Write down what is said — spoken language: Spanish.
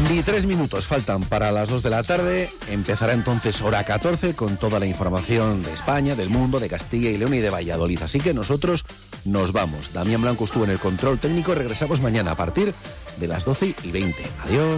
23 minutos faltan para las 2 de la tarde. Empezará entonces hora 14 con toda la información de España, del mundo, de Castilla y León y de Valladolid. Así que nosotros nos vamos. Damián Blanco estuvo en el control técnico. Regresamos mañana a partir de las 12:20. Adiós.